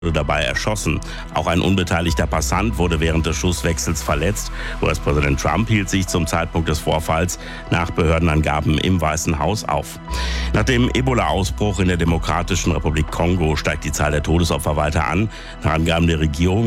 wurde dabei erschossen. Auch ein unbeteiligter Passant wurde während des Schusswechsels verletzt. US-Präsident Trump hielt sich zum Zeitpunkt des Vorfalls nach Behördenangaben im Weißen Haus auf. Nach dem Ebola-Ausbruch in der Demokratischen Republik Kongo steigt die Zahl der Todesopfer weiter an. Nach Angaben der Regierung